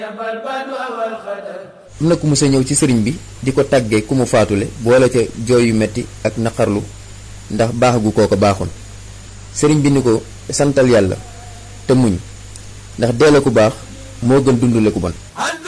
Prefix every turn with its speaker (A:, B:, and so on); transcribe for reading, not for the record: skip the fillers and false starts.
A: am na ku musa ñëw ci sëriñ bi di ko tàggee ku mu faatule boole ca jooy yu metti ak naqarlu ndax baax gu kooko baaxoon sëriñ bi ni ko santal yàlla te muñ ndax deele ku baax moo gën dundule ku bon